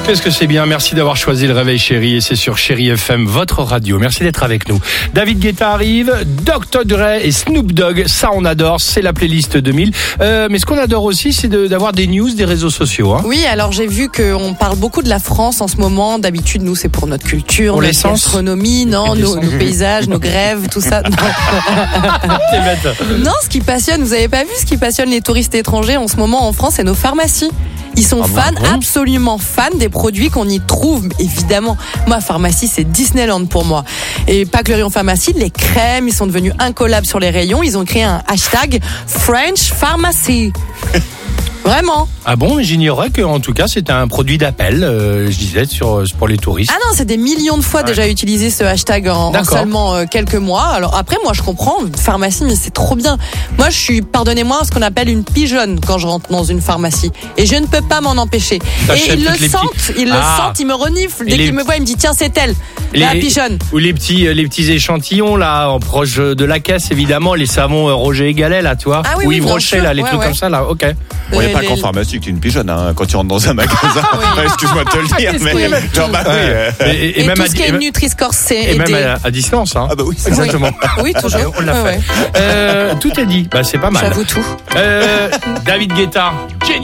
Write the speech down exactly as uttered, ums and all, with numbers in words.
Qu'est-ce que c'est bien, merci d'avoir choisi le Réveil Chéri et c'est sur Chéri F M, votre radio. Merci d'être avec nous. David Guetta arrive, docteur Dre et Snoop Dogg, ça on adore, c'est la playlist deux mille. Euh, mais ce qu'on adore aussi, c'est de, d'avoir des news des réseaux sociaux. Hein. Oui, alors j'ai vu qu'on parle beaucoup de la France en ce moment. D'habitude, nous, c'est pour notre culture, pour notre gastronomie, non, nos, nos paysages, nos grèves, tout ça. Non. T'es bête. Non, ce qui passionne, vous avez pas vu ce qui passionne les touristes étrangers en ce moment en France, c'est nos pharmacies. Ils sont ah fans, bon absolument fans des produits qu'on y trouve, évidemment. Moi, pharmacie, c'est Disneyland pour moi. Et pas que le rayon pharmacie, les crèmes, ils sont devenus incollables sur les rayons. Ils ont créé un hashtag French Pharmacy. Vraiment. Ah bon, j'ignorais qu'en tout cas c'était un produit d'appel, euh, je disais, sur, pour les touristes. Ah non, c'est des millions de fois ouais. déjà utilisé ce hashtag en, en seulement euh, quelques mois. Alors après, moi je comprends, pharmacie, mais c'est trop bien. Moi je suis, pardonnez-moi, ce qu'on appelle une pigeonne quand je rentre dans une pharmacie. Et je ne peux pas m'en empêcher. Et ils le sentent, petits... ils ah. le sentent, ils me reniflent. Dès les... qu'ils me voient, ils me disent tiens, c'est elle, les... la pigeonne. Ou les petits, les petits échantillons là, en proche de la caisse évidemment, les savons Roger et Galet là, tu vois. Ah oui, ou oui, Yves Rocher là, les ouais, trucs ouais. comme ça là, ok. Il n'y a pas qu'en pharmacie que tu es une pigeonne hein, quand tu rentres dans un magasin. oui. Excuse-moi de te le dire, mais oui. genre, bah, ouais. oui. Et, et, et, et même tout à, ce qui est Nutri Score et même à, à distance. Hein. Ah bah oui, exactement. Oui, oui toujours. On l'a ouais, fait. Ouais. Euh, tout est dit. Bah c'est pas mal. J'avoue tout. Euh, David Guetta.